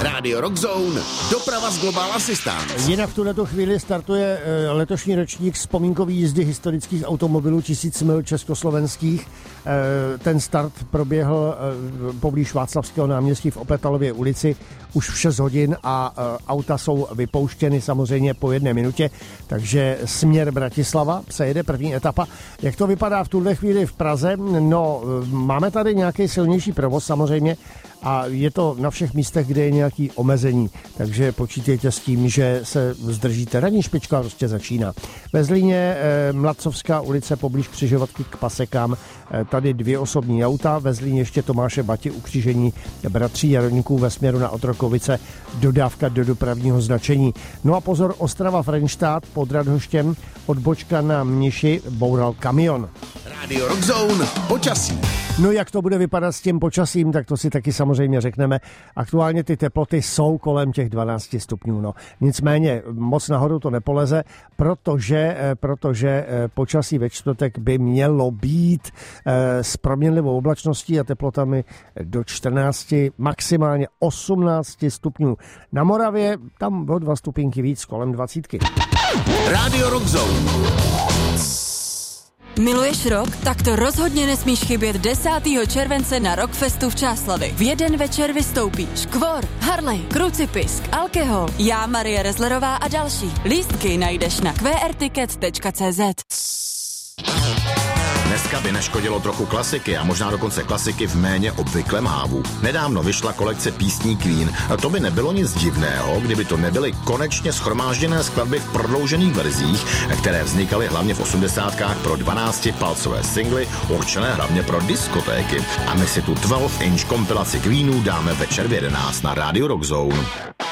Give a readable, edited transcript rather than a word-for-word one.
Radio Rock Zone, doprava z Global Assistance. Jinak v tuhletu chvíli startuje letošní ročník vzpomínkový jízdy historických automobilů 1000 mil československých. Ten start proběhl poblíž Václavského náměstí v Opletalově ulici už v 6 hodin a auta jsou vypouštěny samozřejmě po 1 minutě, takže směr Bratislava se jede první etapa. Jak to vypadá v tuhle chvíli v Praze? No, máme tady nějaký silnější provoz samozřejmě a je to na všech místech, kde je nějaký omezení, takže počítejte s tím, že se zdržíte. Ranní špička prostě začíná. Ve Zlíně Mladcovská ulice poblíž křižovatky k Pasekám, tady 2 osobní auta, ve Zlíně ještě Tomáše Bati ukřižení bratří Jaroníků ve směru na Otrokovice, dodávka do dopravního značení. No a pozor, Ostrava Frenštát pod Radhoštěm, odbočka na Mniši, boural kamion. Radio Rock Zone, počasí. No jak to bude vypadat s tím počasím, tak to si taky samozřejmě řekneme. Aktuálně ty teploty jsou kolem těch 12 stupňů. No. Nicméně moc nahoru to nepoleze, protože počasí ve čtvrtek by mělo být s proměnlivou oblačností a teplotami do 14, maximálně 18 stupňů. Na Moravě tam o 2 stupínky víc, kolem 20. Radio Rock Zone. Miluješ rock? Tak to rozhodně nesmíš chybět 10. července na Rockfestu v Čáslavi. V jeden večer vystoupí Škvor, Harley, Krucipisk, Alkohol, já, Marie Rezlerová a další. Lístky najdeš na qrticket.cz. Dneska by neškodilo trochu klasiky a možná dokonce klasiky v méně obvyklém hávu. Nedávno vyšla kolekce písní Queen. A to by nebylo nic divného, kdyby to nebyly konečně shromážděné skladby v prodloužených verzích, které vznikaly hlavně v 80kách pro 12-palcové singly, určené hlavně pro diskotéky. A my si tu 12-inch kompilaci Queenů dáme večer v 11 na Radio Rock Zone.